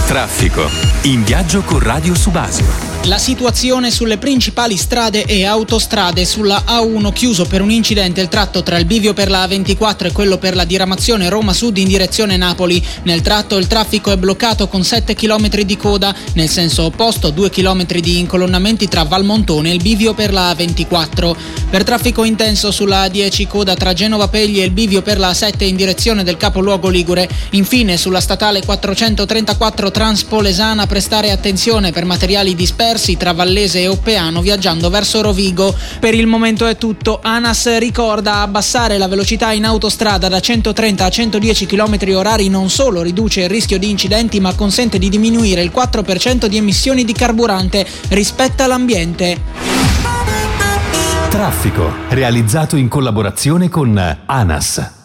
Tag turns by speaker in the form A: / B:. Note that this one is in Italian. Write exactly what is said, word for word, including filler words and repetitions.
A: Traffico. In viaggio con Radio Subasio.
B: La situazione sulle principali strade e autostrade. Sulla A uno chiuso per un incidente il tratto tra il bivio per la A ventiquattro e quello per la diramazione Roma Sud in direzione Napoli. Nel tratto il traffico è bloccato con sette chilometri di coda. Nel senso opposto due chilometri di incolonnamenti tra Valmontone e il bivio per la A ventiquattro. Per traffico intenso sulla A dieci coda tra Genova Pegli e il bivio per la A sette in direzione del capoluogo ligure. Infine sulla statale quattrocentotrentaquattro Transpolesana prestare attenzione per materiali dispersi tra Vallese e Oppeano viaggiando verso Rovigo. Per il momento è tutto. ANAS ricorda: abbassare la velocità in autostrada da centotrenta a centodieci chilometri orari non solo riduce il rischio di incidenti, ma consente di diminuire il quattro per cento di emissioni di carburante. Rispetta l'ambiente.
A: Traffico, realizzato in collaborazione con ANAS.